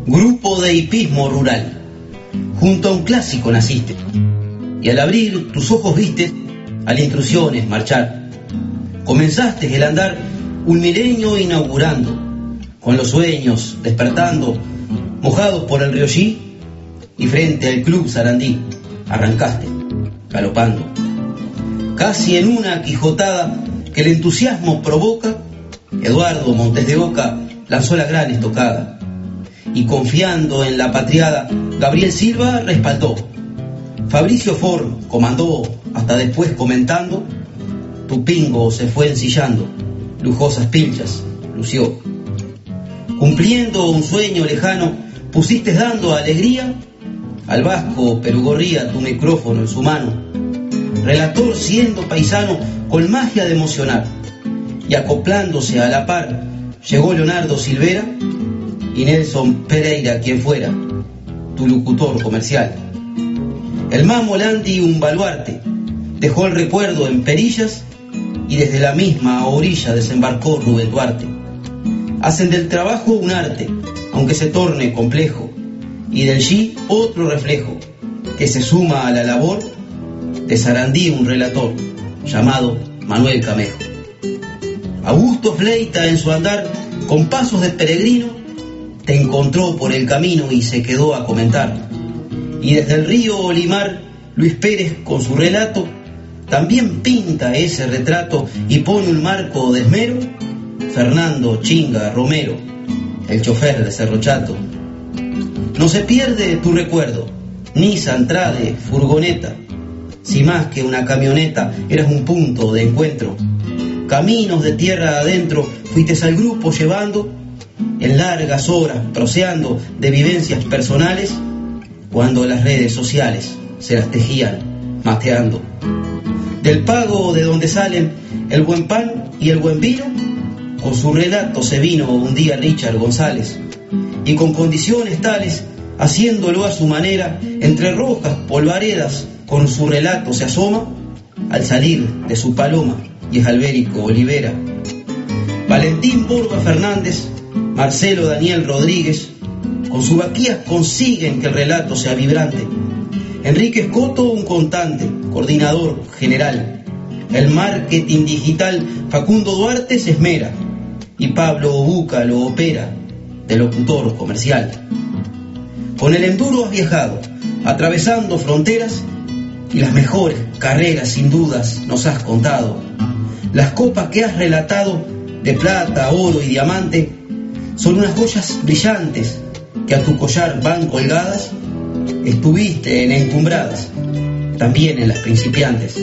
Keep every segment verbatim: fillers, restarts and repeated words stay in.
Grupo de hipismo rural. Junto a un clásico naciste, y al abrir tus ojos viste a la intrusiones marchar. Comenzaste el andar un milenio inaugurando, con los sueños despertando, mojados por el río Xí, y frente al Club Sarandí arrancaste, galopando. Casi en una quijotada que el entusiasmo provoca, Eduardo Montes de Oca lanzó la gran estocada, y confiando en la patriada, Gabriel Silva respaldó. Fabricio Ford comandó, hasta después comentando, tu pingo se fue ensillando, lujosas pilchas lució. Cumpliendo un sueño lejano, pusiste dando alegría al vasco Perugorría tu micrófono en su mano. Relator siendo paisano con magia de emocionar, y acoplándose a la par llegó Leonardo Silvera y Nelson Pereira quien fuera tu locutor comercial. El Mamo Landi, un baluarte, dejó el recuerdo en perillas, y desde la misma orilla desembarcó Rubén Duarte. Hacen del trabajo un arte, aunque se torne complejo, y del Xí otro reflejo, que se suma a la labor de Sarandí, un relator llamado Manuel Camejo. Augusto Fleita en su andar, con pasos de peregrino, te encontró por el camino y se quedó a comentar. Y desde el río Olimar, Luis Pérez con su relato también pinta ese retrato y pone un marco de esmero. Fernando Chinga Romero, el chofer de Cerro Chato. No se pierde tu recuerdo, Nissan Trade, furgoneta. Si más que una camioneta, eras un punto de encuentro. Caminos de tierra adentro, fuiste al grupo llevando, en largas horas, proseando de vivencias personales, cuando las redes sociales se las tejían mateando. Del pago de donde salen el buen pan y el buen vino, con su relato se vino un día Richard González, y con condiciones tales, haciéndolo a su manera, entre rojas polvaredas, con su relato se asoma, al salir de su paloma, y es Albérico Olivera. Valentín Borba Fernández, Marcelo Daniel Rodríguez, con su vaquías consiguen que el relato sea vibrante. Enrique Escoto, un contante, coordinador general. El marketing digital, Facundo Duarte se esmera, y Pablo Buca lo opera, de locutor comercial. Con el enduro has viajado, atravesando fronteras, y las mejores carreras sin dudas nos has contado. Las copas que has relatado, de plata, oro y diamante, son unas joyas brillantes que a tu collar van colgadas. Estuviste en encumbradas, también en las principiantes.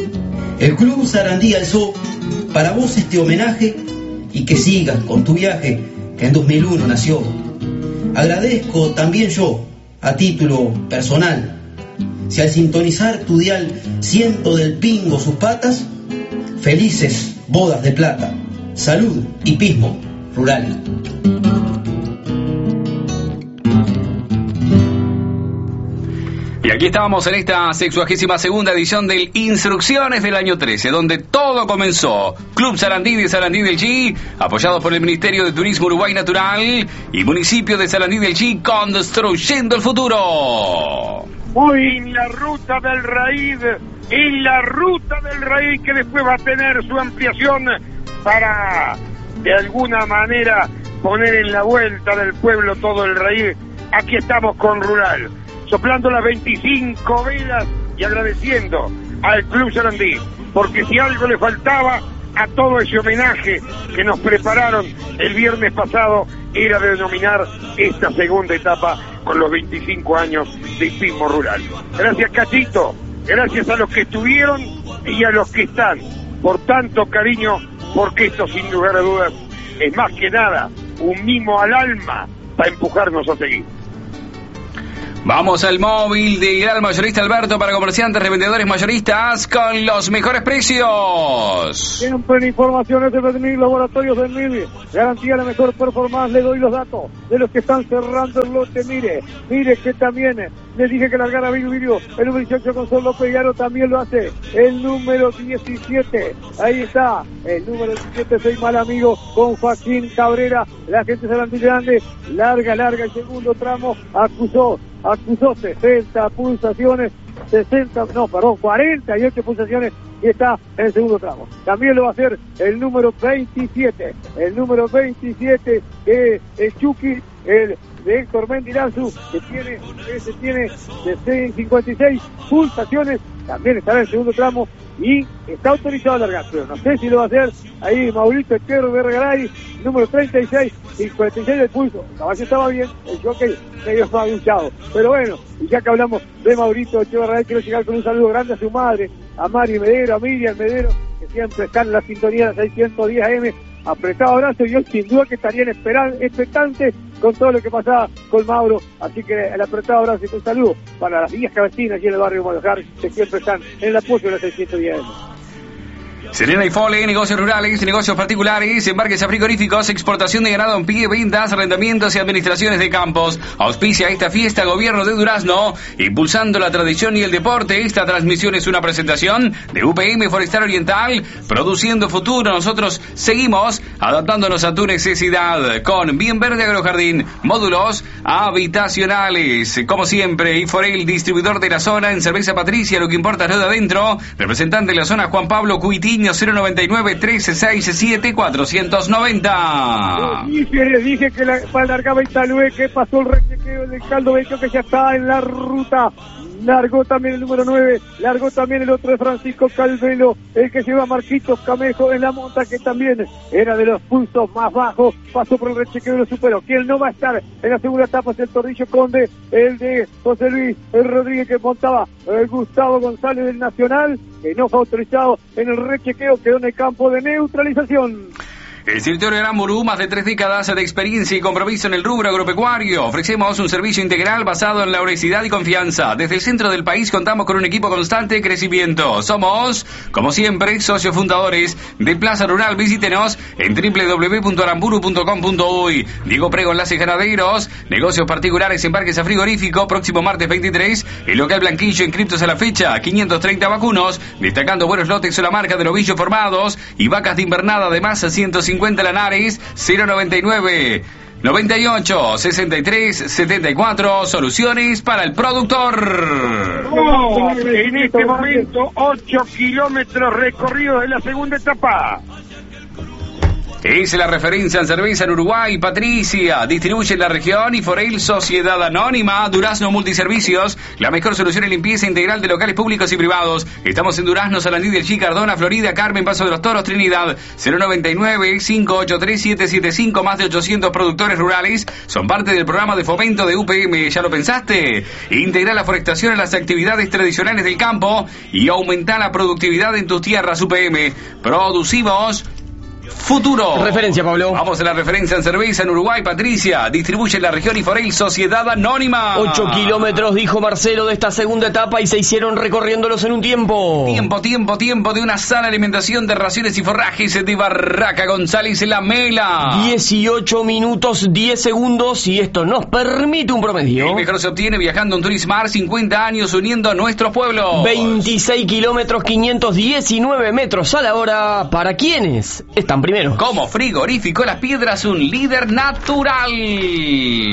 El Club Sarandí alzó para vos este homenaje, y que sigas con tu viaje que en dos mil uno nació. Agradezco también yo, a título personal, si al sintonizar tu dial siento del pingo sus patas, felices bodas de plata, salud y pismo rural. Y aquí estábamos en esta sexuagésima segunda edición del Instrucciones del año trece, donde todo comenzó. Club Sarandí de Sarandí del Xí, apoyado por el Ministerio de Turismo Uruguay Natural y Municipio de Sarandí del Xí, construyendo el futuro. Hoy en la ruta del raíz, en la ruta del raíz que después va a tener su ampliación para, de alguna manera, poner en la vuelta del pueblo todo el raíz. Aquí estamos con Rural, soplando las veinticinco velas y agradeciendo al Club Sarandí, porque si algo le faltaba a todo ese homenaje que nos prepararon el viernes pasado, era de denominar esta segunda etapa con los veinticinco años de hipismo rural. Gracias, Cachito, gracias a los que estuvieron y a los que están, por tanto cariño, porque esto sin lugar a dudas es más que nada un mimo al alma para empujarnos a seguir. Vamos al móvil de Gran Mayorista Alberto para comerciantes, revendedores mayoristas con los mejores precios. Siempre en informaciones de Bedmil, laboratorios de Bedmil, garantía la mejor performance. Le doy los datos de los que están cerrando el lote. Mire, mire que también le dije que largara Virgilio, el número dieciocho Gonzalo López Guiaro también lo hace, el número diecisiete, ahí está, el número diecisiete, soy mal amigo, con Joaquín Cabrera, la gente de Sarandí Grande, larga, larga el segundo tramo, acusó, acusó sesenta pulsaciones, sesenta, no, perdón, cuarenta y ocho pulsaciones y está en el segundo tramo. También lo va a hacer el número veintisiete, el número veintisiete, que es Chucky, el de Héctor Mendirazu, que tiene, que tiene de cincuenta y seis pulsaciones, también estará en el segundo tramo y está autorizado a largar, pero no sé si lo va a hacer ahí Mauricio Echeverri Vergaray, número treinta y seis, cincuenta y seis del pulso. El caballo estaba bien, el jockey medio aguchado, pero bueno, y ya que hablamos de Mauricio Echeverri Vergaray, quiero llegar con un saludo grande a su madre, a Mari Medero, a Miriam Medero, que siempre están en la sintonía de seiscientos diez A M, apretado abrazo, y yo sin duda que estarían esperando, expectantes con todo lo que pasaba con Mauro, así que el apretado abrazo y un saludo para las viejas vecinas aquí en el barrio Modojar, que siempre están en el apoyo de la seiscientos diez A M. Serena y Fole, negocios rurales, negocios particulares, embarques a frigoríficos, exportación de ganado en pie, ventas, arrendamientos y administraciones de campos. Auspicia esta fiesta Gobierno de Durazno, impulsando la tradición y el deporte. Esta transmisión es una presentación de U P M Forestal Oriental, produciendo futuro. Nosotros seguimos adaptándonos a tu necesidad con Bien Verde Agrojardín, módulos habitacionales. Como siempre, Iforel, distribuidor de la zona en cerveza Patricia, lo que importa es lo de adentro. Representante de la zona, Juan Pablo Cuitiño, cero noventa y nueve, trece sesenta y siete, cuatrocientos noventa. Yo dije, les dije que la, para largaba Italue, que pasó el rechequeo del Caldo Vecchio, que ya está en la ruta. Largó también el número nueve, largó también el otro de Francisco Calvelo, el que lleva Marquitos Camejo en la monta, que también era de los pulsos más bajos, pasó por el rechequeo y lo superó. Quien no va a estar en la segunda etapa es el Torrillo Conde, el de José Luis el Rodríguez, que montaba el Gustavo González del Nacional, que no fue autorizado en el rechequeo, quedó en el campo de neutralización. El Territorio de Aramburu, más de tres décadas de experiencia y compromiso en el rubro agropecuario. Ofrecemos un servicio integral basado en la honestidad y confianza. Desde el centro del país contamos con un equipo constante de crecimiento. Somos, como siempre, socios fundadores de Plaza Rural. Visítenos en doble u doble u doble u punto aramburu punto com punto uy. Diego Prego, enlaces ganaderos, negocios particulares, embarques a frigorífico. Próximo martes veintitrés, el local Blanquillo, inscriptos a la fecha, quinientos treinta vacunos, destacando buenos lotes o la marca de novillos formados y vacas de invernada, además ciento cincuenta Lanares, cero noventa y nueve, noventa y ocho, sesenta y tres, setenta y cuatro, soluciones para el productor. Oh, en este momento, ocho kilómetros recorridos de la segunda etapa. Es la referencia en cerveza en Uruguay. Patricia distribuye en la región. Iforel, Sociedad Anónima. Durazno Multiservicios, la mejor solución en limpieza integral de locales públicos y privados. Estamos en Durazno, Sarandí del Chi, Cardona, Florida, Carmen, Paso de los Toros, Trinidad. Cero noventa y nueve, cinco ocho tres, siete siete cinco. Más de ochocientos productores rurales son parte del programa de fomento de U P M. ¿Ya lo pensaste? Integra la forestación en las actividades tradicionales del campo y aumenta la productividad en tus tierras. U P M. Producimos futuro. Referencia, Pablo. Vamos a la referencia en cerveza en Uruguay. Patricia distribuye en la región. Iforel, Sociedad Anónima. Ocho kilómetros, dijo Marcelo, de esta segunda etapa y se hicieron recorriéndolos en un tiempo. Tiempo, tiempo, tiempo de una sana alimentación de raciones y forrajes de Barraca González La Mela. dieciocho minutos, diez segundos y esto nos permite un promedio. El mejor se obtiene viajando en Turismar, cincuenta años uniendo a nuestros pueblos. veintiséis kilómetros, quinientos diecinueve metros a la hora. ¿Para quiénes están primero? Como Frigorífico Las Piedras, un líder natural.